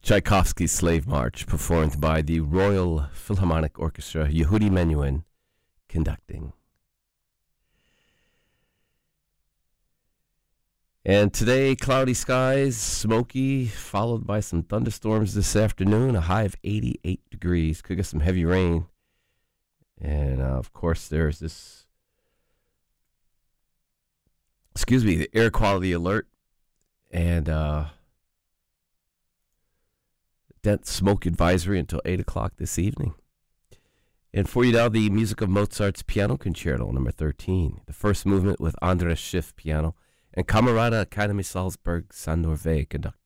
Tchaikovsky's Slave March, performed by the Royal Philharmonic Orchestra, Yehudi Menuhin conducting. And today, cloudy skies, smoky, followed by some thunderstorms this afternoon, a high of 88 degrees. Could get some heavy rain. And, of course, there's this, the air quality alert and dense smoke advisory until 8 o'clock this evening. And for you now, the music of Mozart's Piano Concerto, number 13, the first movement with Andras Schiff piano, and Camerata Academy Salzburg Sandor Wey conducting.